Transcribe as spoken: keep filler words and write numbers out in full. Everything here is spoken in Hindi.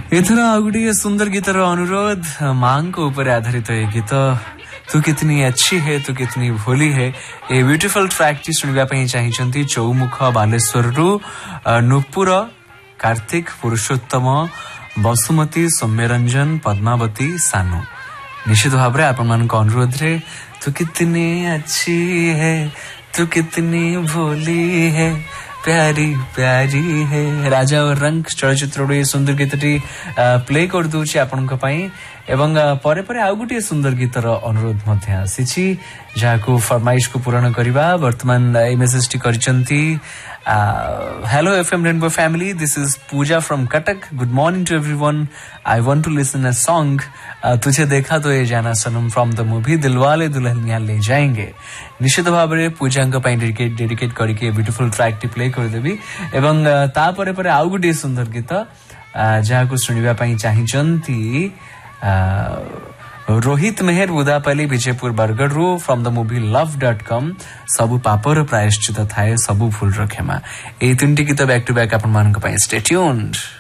एथर आ गोटे सुंदर गीतर अनुरोध मां को ऊपर आधारित ये गीत तू कितनी अच्छी है तू कितनी भोली है ए ब्यूटीफुल ट्रैक टी सुनिबा पई चाहिचंती चौमुख बालेश्वर रु नुपुर कार्तिक पुरुषोत्तम बसुमती सौम्यरंजन पद्मावती सानु निश्चित भाव में आपण मान अनुरोध रे तू कितनी अच्छी है तू कितनी भोली है प्यारी प्यारी है राजा और रंग चलचित्र सुंदर गीतटी प्ले कर दूची आपन पाई एवं परे परे आउ गोटे सुंदर गीतर अनुरोध मध्य आसीची जाको फरमाइश को पूर्ण करबा वर्तमान ए message T करचंती hello FM rainbow family this is Puja from Cuttack good morning to everyone I want to listen a song तुझे देखा तो ये जाना सनम from the movie Dilwale Dulhania ले जाएंगे निश्चित भाव में पूजा डेडिकेट डेडिकेट करके ब्यूटीफुल ट्रैक टी प्ले कर देबी एवं ता परे परे आउ गोटे सुंदर गीत जाको सुनिबा पई चाहिचंती रोहित मेहर बुदापाली विजयपुर बरगढ़ रू from the movie love dot com सबु पापर प्रायश्चित थाए सबु भूल क्षमा ए तीन गीत बैक टू बैक अपन मान स्टे ट्यून्ड।